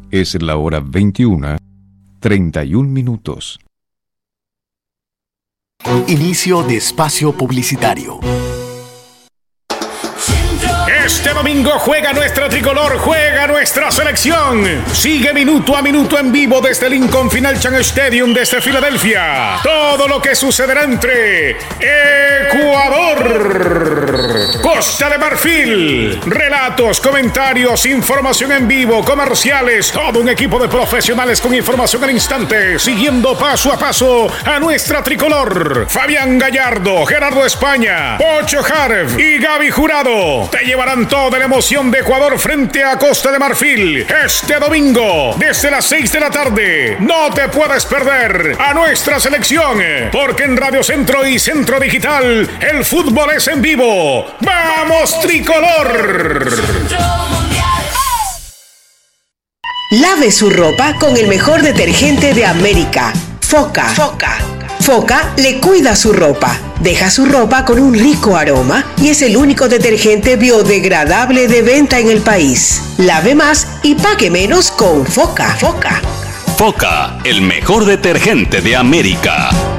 Es la hora 21:31. Inicio de espacio publicitario. Este domingo juega nuestra tricolor, juega nuestra selección. Sigue minuto a minuto en vivo desde Lincoln Financial Stadium desde Filadelfia. Todo lo que sucederá entre Ecuador, Costa de Marfil. Relatos, comentarios, información en vivo, comerciales. Todo un equipo de profesionales con información al instante, siguiendo paso a paso a nuestra tricolor. Fabián Gallardo, Gerardo España, Pocho Harf y Gaby Jurado te llevarán toda la emoción de Ecuador frente a Costa de Marfil este domingo desde las 6 de la tarde. No te puedes perder a nuestra selección, porque en Radio Centro y Centro Digital el fútbol es en vivo. ¡Vamos, tricolor! Lave su ropa con el mejor detergente de América, Foca. Foca le cuida su ropa, deja su ropa con un rico aroma y es el único detergente biodegradable de venta en el país. Lave más y pague menos con Foca. Foca, el mejor detergente de América.